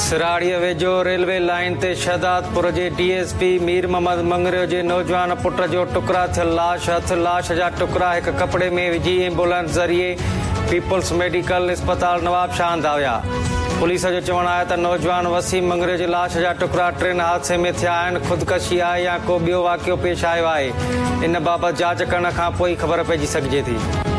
सिराड़ीअ वेझो railway line ते शहदादपुर जे DSP Mir Mohammad Mangrio जे नौजवान पुट जो टुकड़ा थियल लाश जा टुकड़ा हिक कपड़े में विझी एम्बुलेंस ज़रिए पीपुल्स मेडिकल अस्पताल नवाब शाह आंदा विया। पुलिस जो चवणु आहे त नौजवान वसीम मंगरियो जी लाश जा टुकड़ा ट्रेन हादसे में थिया आहिनि। ख़ुदकशी आहे या को ॿियो वाक़ियो पेश आयो आहे, इन बाबति जांच करण खां पोइ ख़बर पइजी सघिजे थी।